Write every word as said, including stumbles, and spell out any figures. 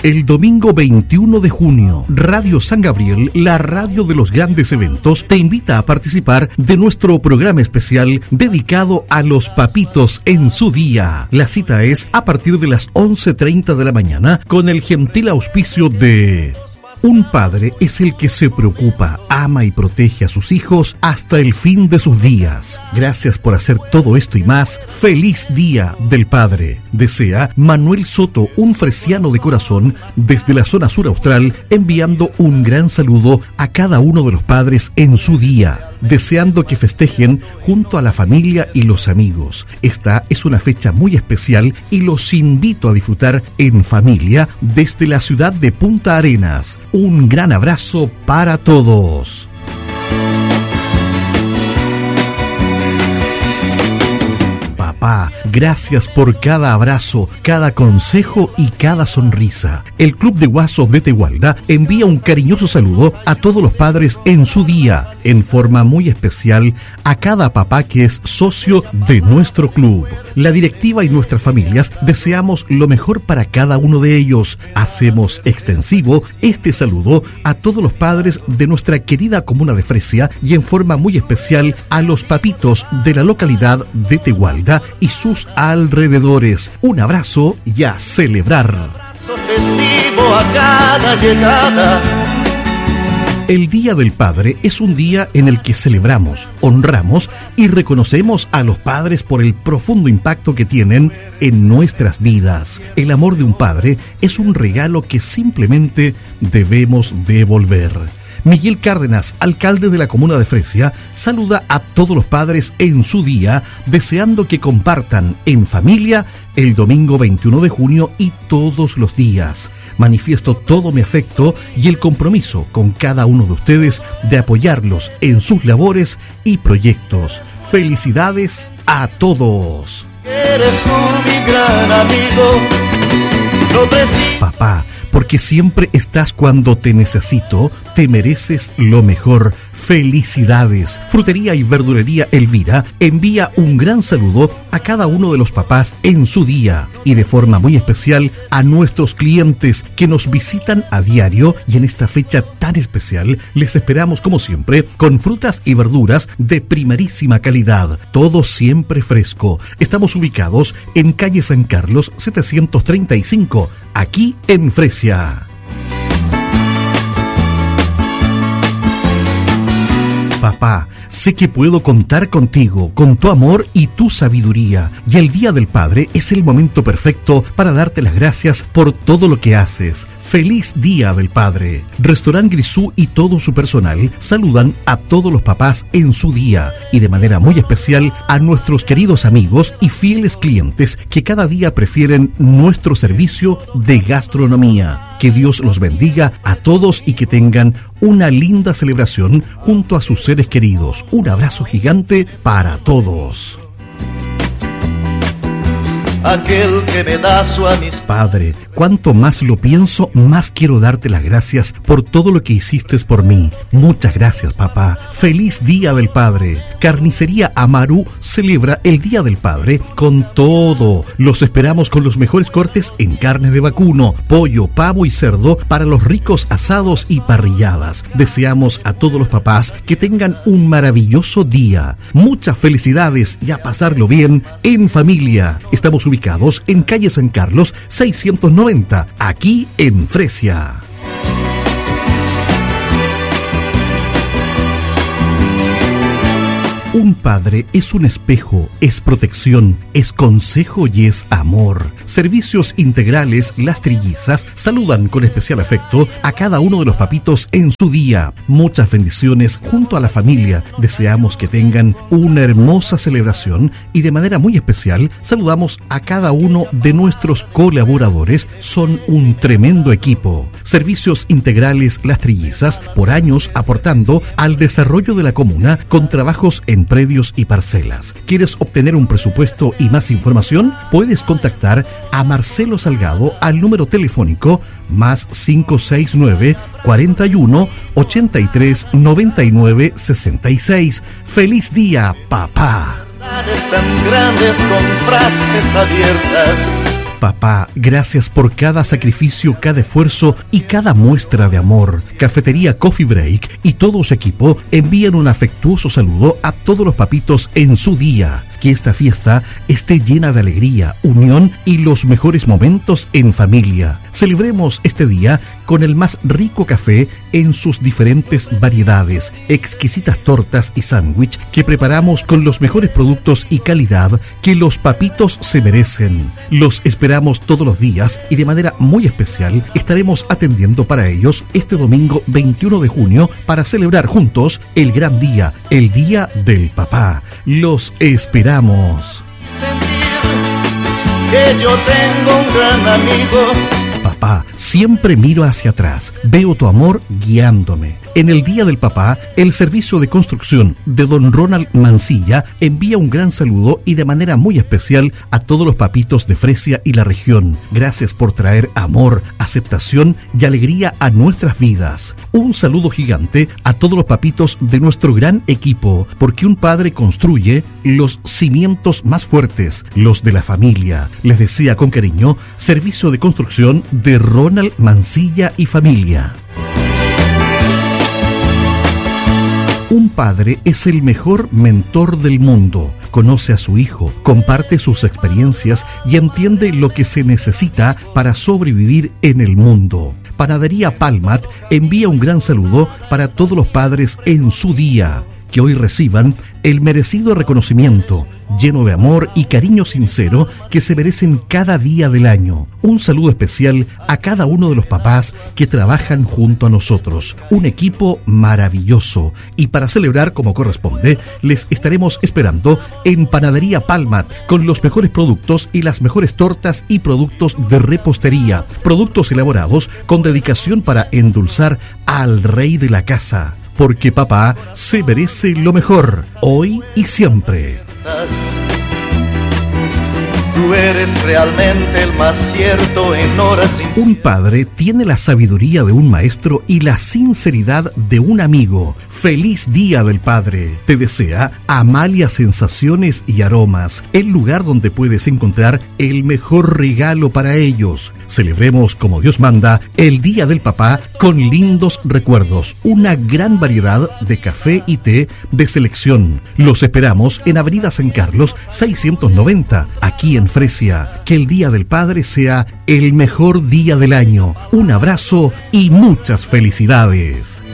El domingo veintiuno de junio, Radio San Gabriel, la radio de los grandes eventos, te invita a participar de nuestro programa especial dedicado a los papitos en su día. La cita es a partir de las once treinta de la mañana con el gentil auspicio de... Un padre es el que se preocupa, ama y protege a sus hijos hasta el fin de sus días. Gracias por hacer todo esto y más. ¡Feliz Día del Padre! Desea Manuel Soto, un fresiano de corazón, desde la zona sur austral, enviando un gran saludo a cada uno de los padres en su día, deseando que festejen junto a la familia y los amigos. Esta es una fecha muy especial y los invito a disfrutar en familia desde la ciudad de Punta Arenas. Un gran abrazo para todos. Papá, gracias por cada abrazo, cada consejo y cada sonrisa. El Club de Guasos de Tegualda envía un cariñoso saludo a todos los padres en su día, en forma muy especial a cada papá que es socio de nuestro club. La directiva y nuestras familias deseamos lo mejor para cada uno de ellos. Hacemos extensivo este saludo a todos los padres de nuestra querida comuna de Fresia y en forma muy especial a los papitos de la localidad de Tegualda y sus alrededores. Un abrazo y a celebrar. Festivo a cada llegada. El Día del Padre es un día en el que celebramos, honramos y reconocemos a los padres por el profundo impacto que tienen en nuestras vidas. El amor de un padre es un regalo que simplemente debemos devolver. Miguel Cárdenas, alcalde de la comuna de Fresia, saluda a todos los padres en su día, deseando que compartan en familia el domingo veintiuno de junio y todos los días. Manifiesto todo mi afecto y el compromiso con cada uno de ustedes de apoyarlos en sus labores y proyectos. Felicidades a todos. Eres tú mi gran amigo. No preciso. Papá, porque siempre estás cuando te necesito, te mereces lo mejor. Felicidades. Frutería y Verdulería Elvira envía un gran saludo a cada uno de los papás en su día y de forma muy especial a nuestros clientes que nos visitan a diario, y en esta fecha tan especial les esperamos como siempre con frutas y verduras de primerísima calidad, todo siempre fresco. Estamos ubicados en calle San Carlos setecientos treinta y cinco, aquí en Fresia. Papá, sé que puedo contar contigo, con tu amor y tu sabiduría, y el Día del Padre es el momento perfecto para darte las gracias por todo lo que haces. ¡Feliz Día del Padre! Restaurant Grisú y todo su personal saludan a todos los papás en su día y de manera muy especial a nuestros queridos amigos y fieles clientes que cada día prefieren nuestro servicio de gastronomía. Que Dios los bendiga a todos y que tengan una linda celebración junto a sus seres queridos. Un abrazo gigante para todos. Aquel que me da su amistad. Padre, cuanto más lo pienso, más quiero darte las gracias por todo lo que hiciste por mí. Muchas gracias, papá. Feliz Día del Padre. Carnicería Amaru celebra el Día del Padre con todo. Los esperamos con los mejores cortes en carne de vacuno, pollo, pavo y cerdo para los ricos asados y parrilladas. Deseamos a todos los papás que tengan un maravilloso día. Muchas felicidades y a pasarlo bien en familia. Estamos ubicados en calle San Carlos seiscientos noventa, aquí en Fresia. Un padre es un espejo, es protección, es consejo y es amor. Servicios Integrales Las Trillizas saludan con especial afecto a cada uno de los papitos en su día. Muchas bendiciones junto a la familia. Deseamos que tengan una hermosa celebración y de manera muy especial saludamos a cada uno de nuestros colaboradores. Son un tremendo equipo. Servicios Integrales Las Trillizas, por años aportando al desarrollo de la comuna con trabajos en predios y parcelas. ¿Quieres obtener un presupuesto y más información? Puedes contactar a Marcelo Salgado al número telefónico más cinco seis nueve, cuarenta y uno, ochenta y tres, noventa y nueve, sesenta y seis. ¡Feliz día, papá! Tan grandes con frases abiertas. Papá, gracias por cada sacrificio, cada esfuerzo y cada muestra de amor. Cafetería Coffee Break y todo su equipo envían un afectuoso saludo a todos los papitos en su día. Que esta fiesta esté llena de alegría, unión y los mejores momentos en familia. Celebremos este día con el más rico café en sus diferentes variedades, exquisitas tortas y sándwich que preparamos con los mejores productos y calidad que los papitos se merecen. Los esperamos todos los días y de manera muy especial estaremos atendiendo para ellos este domingo veintiuno de junio para celebrar juntos el gran día, el Día del Papá. Los esperamos. Sentir que yo tengo un gran amigo. Papá, siempre miro hacia atrás, veo tu amor guiándome. En el Día del Papá, el Servicio de Construcción de don Ronald Mancilla envía un gran saludo y de manera muy especial a todos los papitos de Fresia y la región. Gracias por traer amor, aceptación y alegría a nuestras vidas. Un saludo gigante a todos los papitos de nuestro gran equipo, porque un padre construye los cimientos más fuertes, los de la familia. Les desea con cariño Servicio de Construcción de Ronald Mancilla y familia. Un padre es el mejor mentor del mundo. Conoce a su hijo, comparte sus experiencias y entiende lo que se necesita para sobrevivir en el mundo. Panadería Palmat envía un gran saludo para todos los padres en su día. Que hoy reciban el merecido reconocimiento, lleno de amor y cariño sincero que se merecen cada día del año. Un saludo especial a cada uno de los papás que trabajan junto a nosotros. Un equipo maravilloso. Y para celebrar como corresponde, les estaremos esperando en Panadería Palmat con los mejores productos y las mejores tortas y productos de repostería. Productos elaborados con dedicación para endulzar al rey de la casa. Porque papá se merece lo mejor, hoy y siempre. Tú eres realmente el más cierto en horas inciertas. Un padre tiene la sabiduría de un maestro y la sinceridad de un amigo. ¡Feliz Día del Padre! Te desea Amalia Sensaciones y Aromas, el lugar donde puedes encontrar el mejor regalo para ellos. Celebremos como Dios manda el Día del Papá con lindos recuerdos. Una gran variedad de café y té de selección. Los esperamos en Avenida San Carlos seiscientos noventa, aquí en Fresia. Que el Día del Padre sea el mejor día del año. Un abrazo y muchas felicidades.